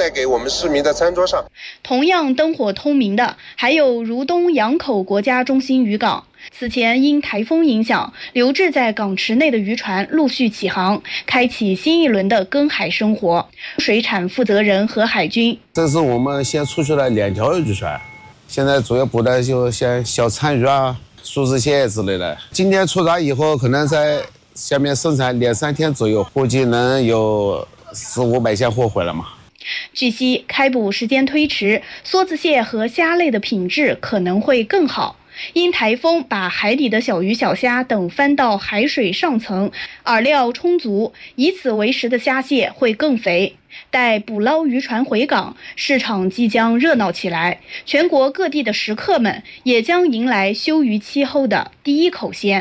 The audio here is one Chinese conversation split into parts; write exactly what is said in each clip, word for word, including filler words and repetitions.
在给我们市民的餐桌上。 同样灯火通明的还有如东洋口国家中心渔港。此前因台风影响，留置在港池内的渔船陆续起航，开启新一轮的耕海生活。水产负责人何海军： 这是我们先出去了两条渔船，现在主要捕的就像小鲳鱼啊、苏子蟹之类的。今天出闸以后，可能在下面生产两三天左右，估计能有四五百箱货回来嘛。 据悉，开捕时间推迟，梭子蟹和虾类的品质可能会更好。因台风把海底的小鱼小虾等翻到海水上层，饵料充足，以此为食的虾蟹会更肥。待捕捞渔船回港，市场即将热闹起来，全国各地的食客们也将迎来休渔期后的第一口鲜。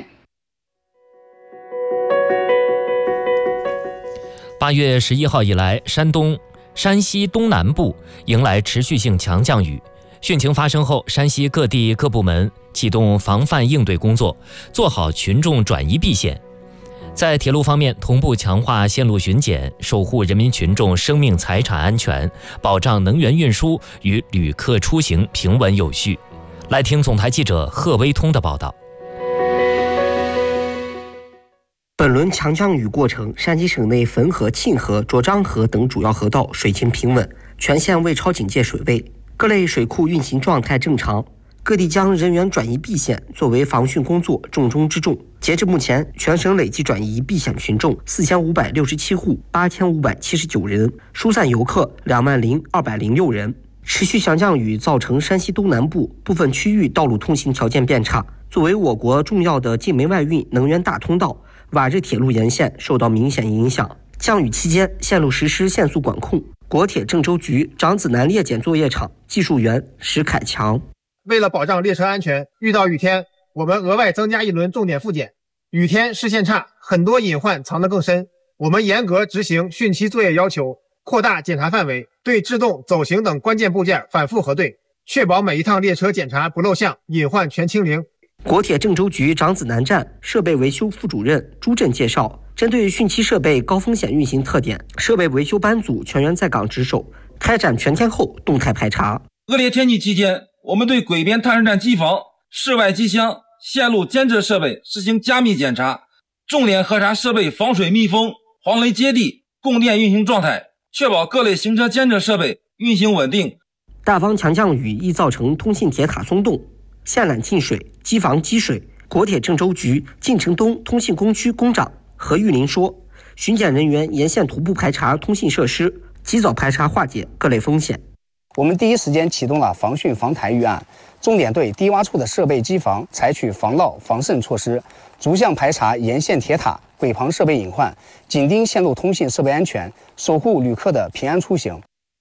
八月十一号以来，山东、山西东南部迎来持续性强降雨。汛情发生后，山西各地各部门启动防范应对工作，做好群众转移避险。在铁路方面，同步强化线路巡检，守护人民群众生命财产安全，保障能源运输与旅客出行平稳有序。来听总台记者贺威通的报道。 本轮强降雨过程，山西省内汾河、沁河、涿张河等主要河道水情平稳，全线未超警戒水位，各类水库运行状态正常。各地将人员转移避险作为防汛工作重中之重。截至目前，全省累计转移避险群众四千五百六十七户，八千五百七十九人，疏散游客两万零二百零六人。持续强降雨造成山西东南部部分区域道路通行条件变差，作为我国重要的晋煤外运能源大通道，瓦日铁路沿线受到明显影响。降雨期间，线路实施限速管控。国铁郑州局长子南列检作业场技术员石凯强： 为了保障列车安全，遇到雨天，我们额外增加一轮重点复检。雨天视线差，很多隐患藏得更深。我们严格执行汛期作业要求，扩大检查范围，对制动、走行等关键部件反复核对，确保每一趟列车检查不漏项，隐患全清零。 国铁郑州局长子南站设备维修副主任朱振介绍，针对汛期设备高风险运行特点，设备维修班组全员在岗值守，开展全天候动态排查。 恶劣天气期间，我们对轨边探视站机房、室外机箱、线路监测设备实行加密检查，重点核查设备防水密封、防雷接地、供电运行状态，确保各类行车监测设备运行稳定。 大方强降雨易造成通信铁塔松动、线缆进水、机房积水。国铁郑州局晋城东通信工区工长何玉林说，巡检人员沿线徒步排查通信设施，及早排查化解各类风险。 我们第一时间启动了防汛防台预案，重点对低洼处的设备机房采取防涝防渗措施，逐项排查沿线铁塔、轨旁设备隐患，紧盯线路通信设备安全，守护旅客的平安出行。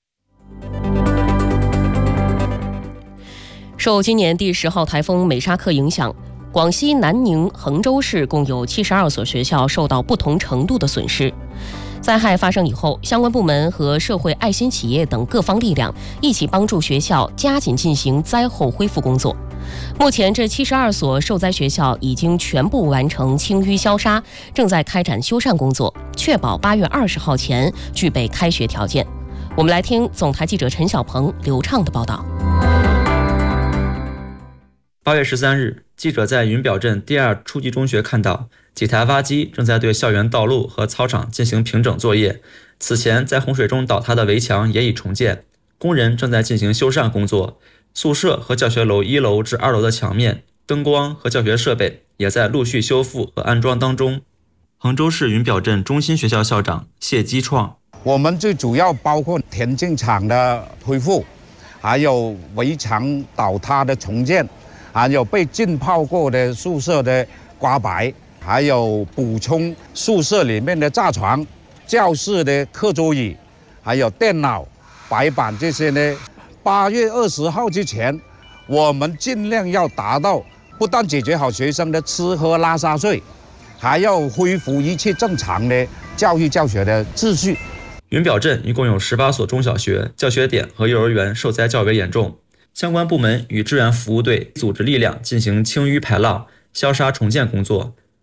受今年第十号台风美沙克影响，广西南宁、衡州市共有七十二所学校受到不同程度的损失。灾害发生以后，相关部门和社会爱心企业等各方力量一起帮助学校加紧进行灾后恢复工作。目前，这七十二所受灾学校已经全部完成清淤消杀，正在开展修缮工作，确保八月二十号前具备开学条件。我们来听总台记者陈小鹏、刘畅的报道。 八月十三日，记者在云表镇第二初级中学看到几台挖机正在对校园道路和操场进行平整作业。此前在洪水中倒塌的围墙也已重建，工人正在进行修缮工作。宿舍和教学楼一楼至二楼的墙面、灯光和教学设备也在陆续修复和安装当中。衡州市云表镇中心学校校长谢基创： 我们最主要包括田径场的恢复，还有围墙倒塌的重建，还有被浸泡过的宿舍的刮白，还有补充宿舍里面的炸床、教室的课桌椅，还有电脑、白板这些呢。八月二十号之前，我们尽量要达到，不但解决好学生的吃喝拉撒睡，还要恢复一切正常的教育教学的秩序。 云表镇一共有十八所中小学、教学点和幼儿园受灾较为严重，相关部门与志愿服务队组织力量进行清淤排涝、消杀重建工作。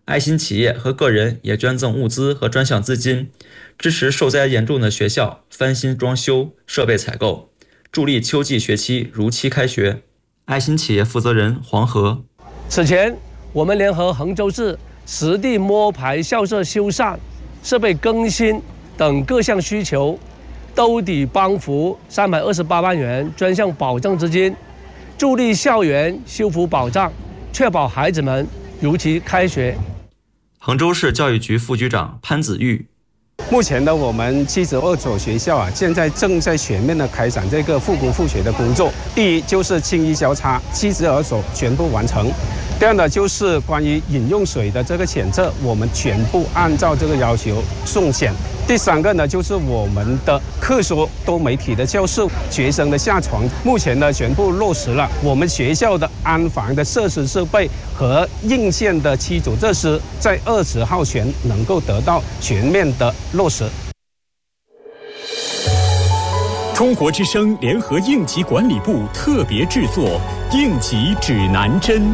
爱心企业和个人也捐赠物资和专项资金，支持受灾严重的学校翻新装修、设备采购，助力秋季学期如期开学。爱心企业负责人黄河： 此前，我们联合衡州市实地摸排校舍修缮、设备更新等各项需求，兜底帮扶三百二十八万元专项保障资金，助力校园修复保障，确保孩子们如期开学。 衡州市教育局副局长潘子玉： 目前呢，我们七十二所学校啊，现在正在全面的开展这个复工复学的工作。第一就是清一交叉，七十二所全部完成。第二呢，就是关于饮用水的这个检测，我们全部按照这个要求送检。第三个呢，就是我们的课所多媒体的教室，学生的下床，目前呢全部落实了。我们学校的安防的设施设备和硬件的基础设施，在二十号前能够得到全面的落实。 中国之声联合应急管理部特别制作《应急指南针》。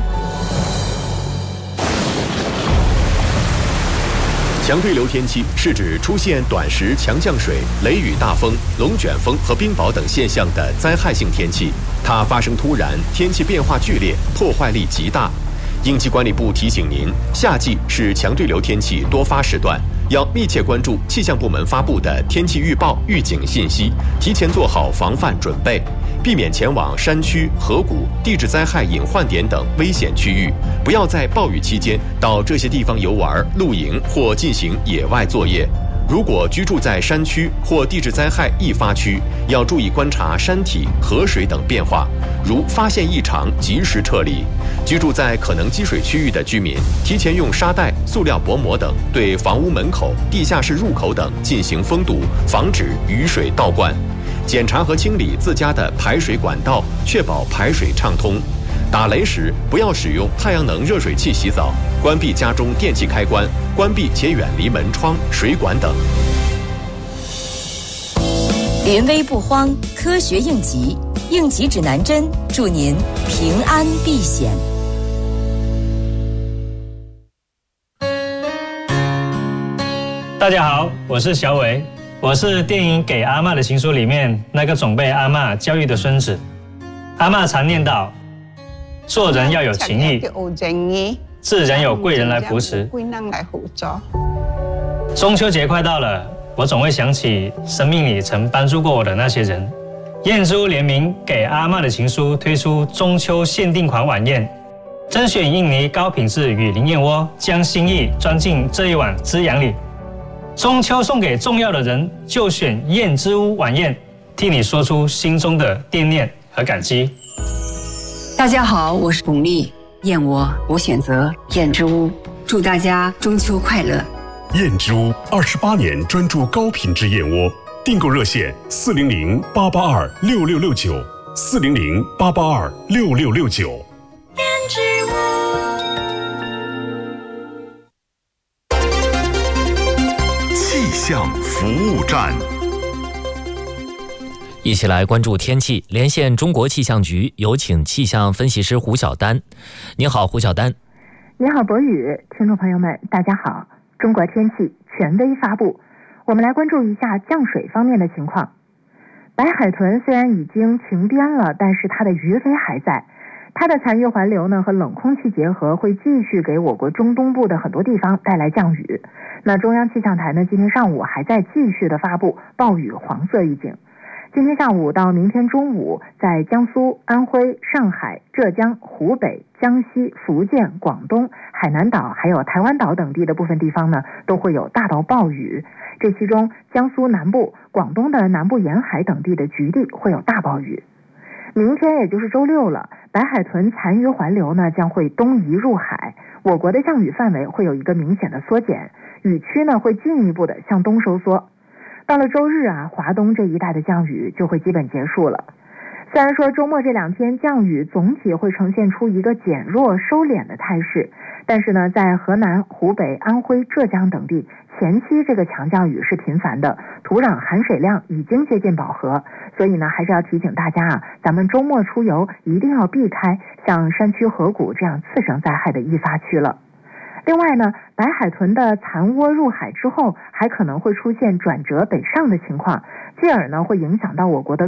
强对流天气是指出现短时强降水、雷雨大风、龙卷风和冰雹等现象的灾害性天气，它发生突然，天气变化剧烈，破坏力极大。应急管理部提醒您，夏季是强对流天气多发时段，要密切关注气象部门发布的天气预报、预警信息，提前做好防范准备，避免前往山区、河谷、地质灾害隐患点等危险区域，不要在暴雨期间到这些地方游玩、露营或进行野外作业。如果居住在山区或地质灾害易发区，要注意观察山体、河水等变化，如发现异常及时撤离。居住在可能积水区域的居民，提前用沙袋、塑料薄膜等对房屋门口、地下室入口等进行封堵，防止雨水倒灌。检查和清理自家的排水管道，确保排水畅通。打雷时不要使用太阳能热水器洗澡，关闭家中电器开关，关闭且远离门窗、水管等。 临危不慌，科学应急，应急指南针，祝您平安避险。 大家好，我是小伟，我是电影《给阿嬷的情书》里面那个总被阿嬷教育的孙子。阿嬷常念叨，做人要有情义，自然有贵人来扶持。中秋节快到了，我总会想起生命里曾帮助过我的那些人。燕珠联名《给阿嬷的情书》推出中秋限定款晚宴，甄选印尼高品质雨林燕窝，将心意装进这一碗滋养里。中秋送给重要的人，就选燕之屋晚宴，替你说出心中的惦念和感激。 大家好，我是巩俐，燕窝我选择燕之屋，祝大家中秋快乐。 燕之屋二十八年专注高品质燕窝，订购热线四零零八八二六六六九四零零八八二六六六九。 燕之屋。 气象服务站， 一起来关注天气。连线中国气象局，有请气象分析师胡晓丹。您好，胡晓丹。 您好，博宇。听众朋友们，大家好。中国天气权威发布，我们来关注一下降水方面的情况。白海豚虽然已经停编了，但是它的余威还在。它的残余环流呢和冷空气结合，会继续给我国中东部的很多地方带来降雨。那中央气象台呢，今天上午还在继续的发布暴雨黄色预警。今天下午到明天中午，在江苏、安徽、上海、浙江、湖北、江西、福建、广东、海南岛还有台湾岛等地的部分地方呢，都会有大到暴雨。这其中，江苏南部、广东的南部沿海等地的局地会有大暴雨。明天也就是周六了，白海豚残余环流呢将会东移入海，我国的降雨范围会有一个明显的缩减，雨区呢会进一步的向东收缩。到了周日啊，华东这一带的降雨就会基本结束了。虽然说周末这两天降雨总体会呈现出一个减弱收敛的态势，但是呢，在河南、湖北、安徽、浙江等地，前期这个强降雨是频繁的，土壤含水量已经接近饱和，所以呢，还是要提醒大家啊，咱们周末出游一定要避开像山区河谷这样次生灾害的易发区了。 另外呢，白海豚的残窝入海之后，还可能会出现转折北上的情况，进而呢会影响到我国的